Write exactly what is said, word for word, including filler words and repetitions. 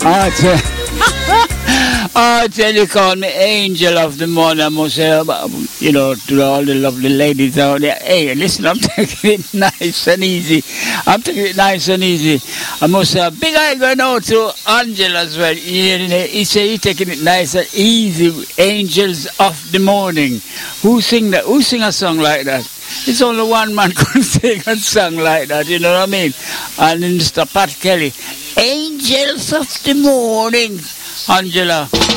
I tell, I tell you, call me angel of the morning. I must say, you know, to all the lovely ladies out there. Hey, listen, I'm taking it nice and easy. I'm taking it nice and easy. I must say, a big eye going out to Angela as well. He, he said he's taking it nice and easy. Angels of the morning. Who sing that? Who sing a song like that? It's only one man could sing a song like that, you know what I mean? And then Mister Pat Kelly, Angels of the Morning. Angela,